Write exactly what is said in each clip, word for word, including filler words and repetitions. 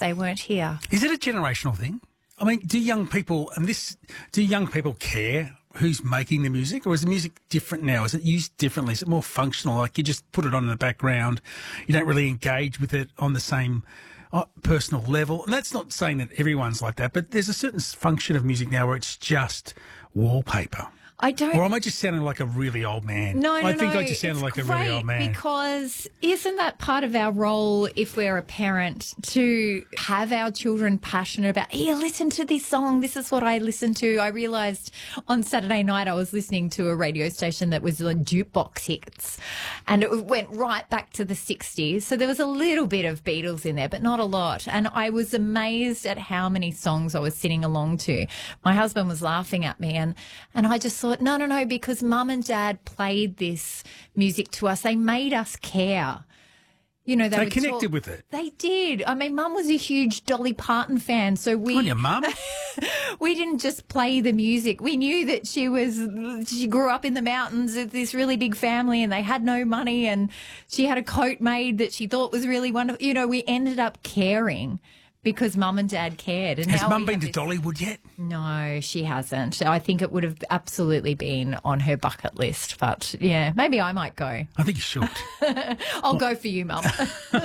they weren't here. Is it a generational thing? I mean, do young people, and this, do young people care who's making the music, or is the music different now? Is it used differently? Is it more functional? Like you just put it on in the background, you don't really engage with it on the same uh, personal level. And that's not saying that everyone's like that, but there's a certain function of music now where it's just wallpaper. I don't. Or am I just sounding like a really old man? No, no, I think no. I just sounded it's like a great really old man. Because isn't that part of our role if we're a parent to have our children passionate about, here, listen to this song. This is what I listen to. I realised on Saturday night I was listening to a radio station that was on jukebox hits, and it went right back to the sixties. So there was a little bit of Beatles in there, but not a lot. And I was amazed at how many songs I was singing along to. My husband was laughing at me, and, and I just thought, no, no, no, because mum and dad played this music to us. They made us care. You know, they, they would connected talk, with it. They did. I mean, mum was a huge Dolly Parton fan, so we. On your mum? We didn't just play the music. We knew that she was. She grew up in the mountains with this really big family, and they had no money, and she had a coat made that she thought was really wonderful. You know, we ended up caring because mum and dad cared. And Has now mum been to this... Dollywood yet? No, she hasn't. I think it would have absolutely been on her bucket list. But, yeah, maybe I might go. I think you should. I'll go for you, mum.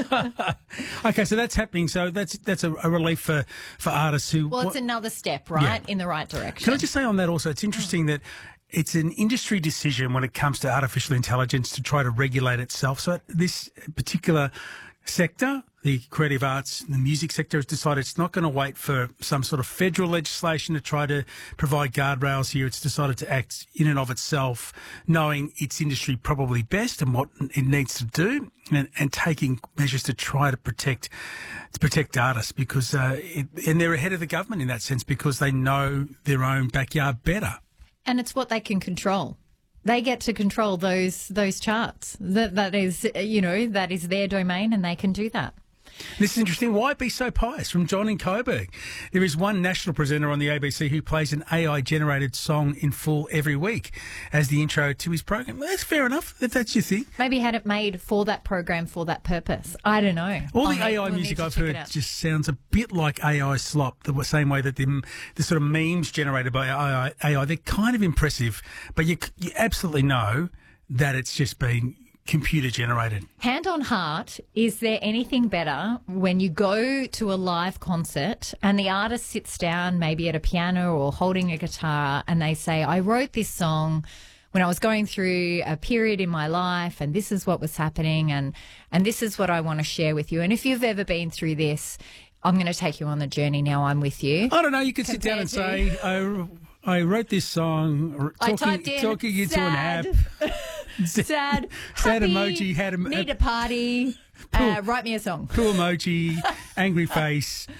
Okay, so that's happening. So that's that's a, a relief for, for artists who... Well, it's what, another step, right, yeah. in the right direction. Can I just say on that also, it's interesting that it's an industry decision when it comes to artificial intelligence to try to regulate itself. So this particular sector, the creative arts, the music sector, has decided it's not going to wait for some sort of federal legislation to try to provide guardrails here. It's decided to act in and of itself, knowing its industry probably best and what it needs to do, and, and taking measures to try to protect to protect artists because uh, it, and they're ahead of the government in that sense because they know their own backyard better. And it's what they can control. They get to control those those charts. That that is, you know, that is their domain, and they can do that. This is interesting. Why be so pious? From John in Coburg. There is one national presenter on the A B C who plays an A I-generated song in full every week as the intro to his program. Well, that's fair enough, if that's your thing. Maybe had it made for that program, for that purpose. I don't know. All the I'll A I we'll music I've check heard just sounds a bit like A I slop, the same way that the, the sort of memes generated by A I, A I, they're kind of impressive, but you, you absolutely know that it's just been computer generated. Hand on heart, is there anything better when you go to a live concert and the artist sits down maybe at a piano or holding a guitar and they say, I wrote this song when I was going through a period in my life and this is what was happening and, and this is what I want to share with you. And if you've ever been through this, I'm going to take you on the journey now. I'm with you. I don't know. You could sit down and to... say, I, I wrote this song I talking, typed in talking into sad. an app. Sad, sad happy, emoji, had a, need a party, cool, uh, write me a song. Cool emoji, angry face,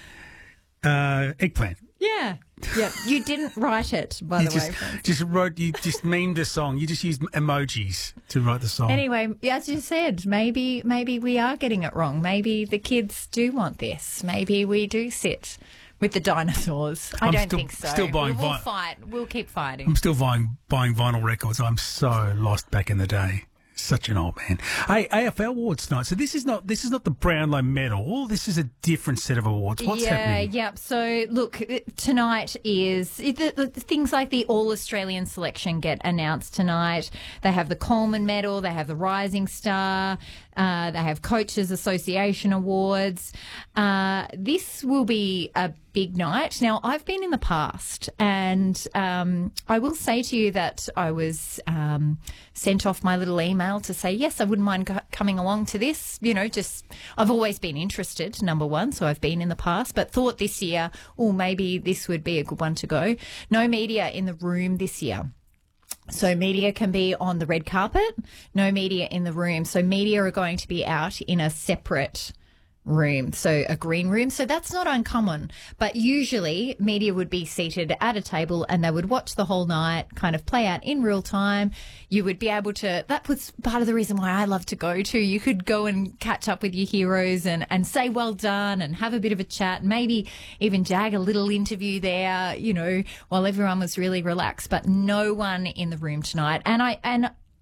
uh, eggplant. Yeah, yeah. You didn't write it, by you the just, way. Friends. Just wrote, you just memed a song. You just used emojis to write the song. Anyway, as you said, maybe maybe we are getting it wrong. Maybe the kids do want this. Maybe we do sit with the dinosaurs. I I'm don't still, think so. Still buying we'll, we'll vi- fight. We'll keep fighting. I'm still buying buying vinyl records. I'm so lost back in the day. Such an old man. Hey, A F L awards tonight. So this is not this is not the Brownlow Medal. This is a different set of awards. What's yeah, happening? Yeah, So look, tonight is the, the, things like the All Australian selection get announced tonight. They have the Coleman Medal. They have the Rising Star. Uh, they have Coaches Association Awards. Uh, this will be a big night. Now, I've been in the past, and um, I will say to you that I was um, sent off my little email to say, yes, I wouldn't mind co- coming along to this. You know, just I've always been interested, number one, so I've been in the past, but thought this year, oh, maybe this would be a good one to go. No media in the room this year. So media can be on the red carpet, no media in the room. So media are going to be out in a separate room, so a green room. So that's not uncommon. But usually media would be seated at a table and they would watch the whole night, kind of play out in real time. You would be able to, that was part of the reason why I love to go to. You could go and catch up with your heroes and, and say well done and have a bit of a chat, and maybe even jag a little interview there, you know, while everyone was really relaxed. But no one in the room tonight. And I, and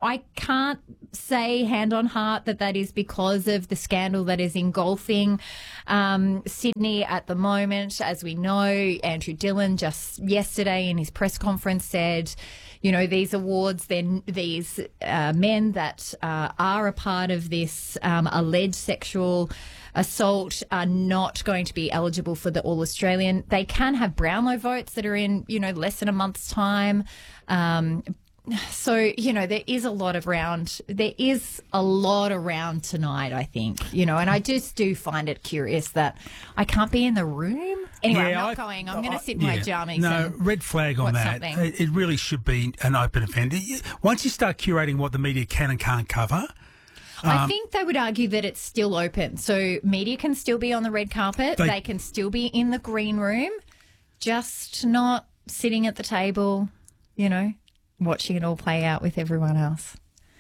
I can't say hand on heart that that is because of the scandal that is engulfing um, Sydney at the moment. As we know, Andrew Dillon just yesterday in his press conference said, you know, these awards, then these uh, men that uh, are a part of this um, alleged sexual assault are not going to be eligible for the All Australian. They can have Brownlow votes that are in, you know, less than a month's time. Um, so, you know, there is a lot around. There is a lot around tonight, I think, you know, and I just do find it curious that I can't be in the room. Anyway, Yeah, I'm not I- going. I'm going I- to sit in my yeah. jammies. No, and red flag on watch that. something. It it really should be an open event. It- Once you start curating what the media can and can't cover, I think they would argue that it's still open. So media can still be on the red carpet. They- They, can still be in the green room, just not sitting at the table, you know, watching it all play out with everyone else.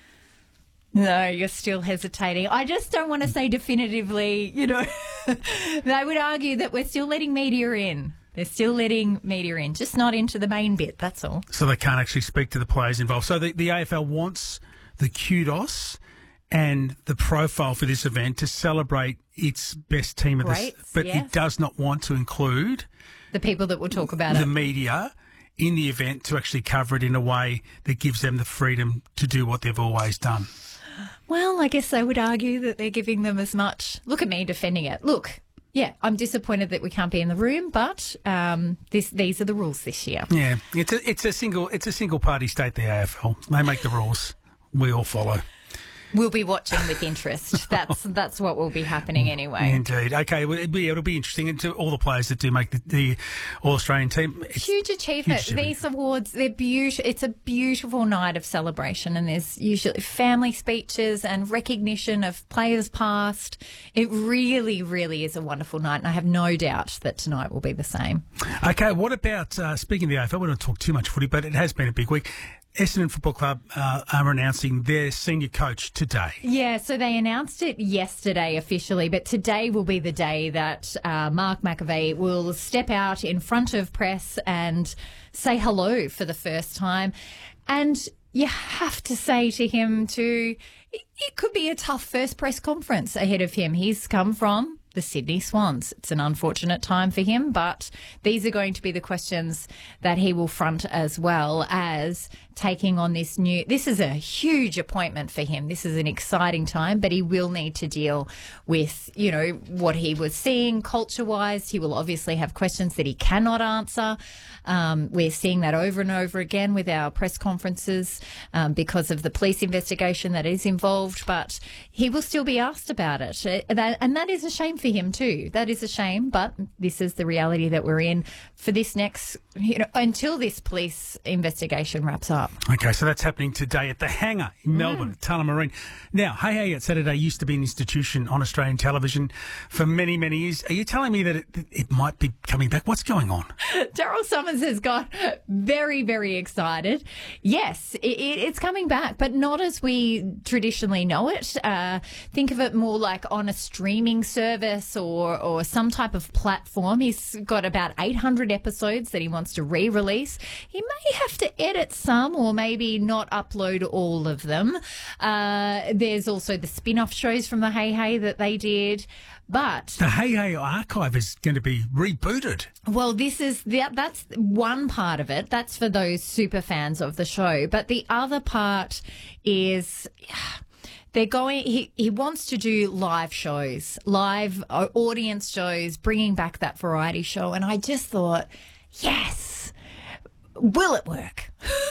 No, you're still hesitating. I just don't want to say definitively, you know. They would argue that we're still letting media in. They're still letting media in, just not into the main bit, that's all. so they can't actually speak to the players involved. So the, the A F L wants the kudos and the profile for this event to celebrate its best team of Great, this, but yes. it does not want to include The people that will talk about the it. media in the event to actually cover it in a way that gives them the freedom to do what they've always done. Well, I guess they would argue that they're giving them as much. Look at me defending it. Look, yeah, I'm disappointed that we can't be in the room, but um, this these are the rules this year. Yeah, it's a it's a single it's a single party state. The A F L, they make the rules, we all follow. We'll be watching with interest. That's that's what will be happening anyway. Indeed. Okay, well, it'll be, it'll be interesting, and to all the players that do make the, the All Australian team. It's, Huge achievement. Huge achievement. These awards, they're beautiful. It's a beautiful night of celebration, and there's usually family speeches and recognition of players past. It really, really is a wonderful night, and I have no doubt that tonight will be the same. Okay, what about uh, speaking of the A F L? We don't talk too much footy, but it has been a big week. Essendon Football Club uh, are announcing their senior coach today. Yeah, so they announced it yesterday officially, but today will be the day that uh, Mark McAvey will step out in front of press and say hello for the first time. And you have to say to him too, it, it could be a tough first press conference ahead of him. He's come from the Sydney Swans. It's an unfortunate time for him, but these are going to be the questions that he will front, as well as taking on this new, this is a huge appointment for him. This is an exciting time, but he will need to deal with, you know, what he was seeing culture-wise. He will obviously have questions that he cannot answer. Um, we're seeing that over and over again with our press conferences um, because of the police investigation that is involved, but he will still be asked about it. Uh, that, and that is a shame for him too. That is a shame, but this is the reality that we're in for this next, you know, until this police investigation wraps up. Okay, so that's happening today at the Hangar in Melbourne, at Tullamarine. Now, Hey Hey at Saturday used to be an institution on Australian television for many, many years. Are you telling me that it, it might be coming back? What's going on? Daryl Summers has got very, very excited. Yes, it, it, it's coming back, but not as we traditionally know it. Uh, think of it more like on a streaming service or, or some type of platform. He's got about eight hundred episodes that he wants to re-release. He may have to edit some or maybe not upload all of them. Uh, there's also the spin-off shows from the Hey Hey that they did. But The Hey Hey archive is going to be rebooted. well, this is that that's one part of it. That's for those super fans of the show. But the other part is they're going, he, he wants to do live shows, live uh, audience shows, bringing back that variety show. And I just thought, yes, will it work?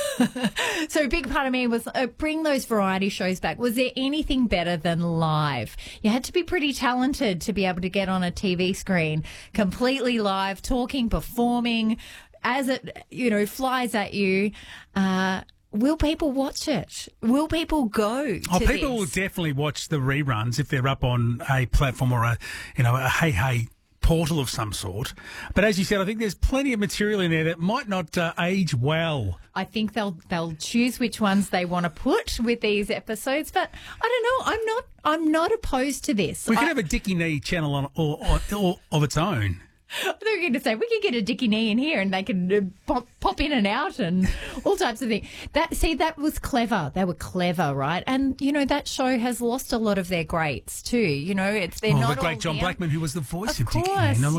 So a big part of me was uh, bring those variety shows back. Was there anything better than live? You had to be pretty talented to be able to get on a T V screen completely live, talking, performing as it, you know, flies at you. Uh, will people watch it? Will people go to Oh, people will this? definitely watch the reruns if they're up on a platform or a, you know, a Hey Hey portal of some sort. But as you said, I think there's plenty of material in there that might not uh, age well. I think they'll they'll choose which ones they want to put with these episodes. But I don't know. I'm not I'm not opposed to this. We could I- have a Dickie Knee channel on or, or, or of its own. I thought you were going to say, we could get a Dickie Knee in here and they can uh, pop, pop in and out and all types of things. That, see, that was clever. They were clever, right? And, you know, that show has lost a lot of their greats too. You know, it's they're oh, not the great all John here. Blackman, who was the voice Of of, Dickie course. Knee.